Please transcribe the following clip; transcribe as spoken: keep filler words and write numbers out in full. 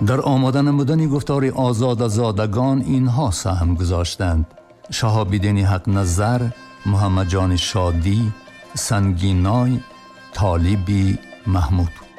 در آماده نمودن گفتار آزاد زادگان اینها سهم گذاشتند: شهاب‌الدین حق نظر، محمد جان شادی، سنگینای، طالبی محمود.